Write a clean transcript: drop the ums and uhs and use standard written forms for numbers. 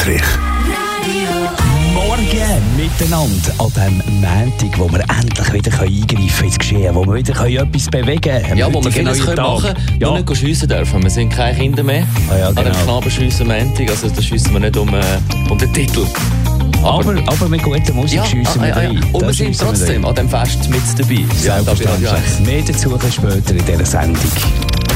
Wüttrich. Morgen miteinander an diesem Montag, wo wir endlich wieder eingreifen ins Geschehen, wo wir wieder etwas bewegen können. Ja, wo wir vieles machen können, nur nicht schiessen dürfen. Wir sind keine Kinder mehr. Ja, genau. An dem Knabenschiessen Montag, also da schiessen wir nicht um den Titel. Aber mit guter Musik schiessen wir rein. Und wir sind trotzdem an dem Fest mit dabei. Selbstverständlich. Mehr dazu später in dieser Sendung.